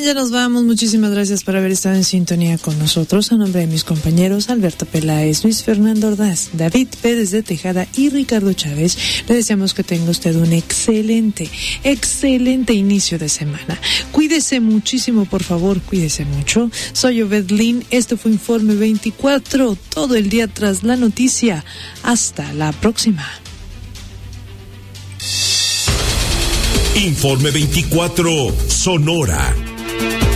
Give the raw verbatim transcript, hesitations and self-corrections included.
ya nos vamos. Muchísimas gracias por haber estado en sintonía con nosotros. A nombre de mis compañeros Alberto Peláez, Luis Fernando Ordaz, David Pérez de Tejada y Ricardo Chávez, le deseamos que tenga usted un excelente, excelente inicio de semana. Cuídese muchísimo, por favor, cuídese mucho. Soy Obed Lin, este fue Informe veinticuatro, todo el día tras la noticia. Hasta la próxima. Informe veinticuatro, Sonora.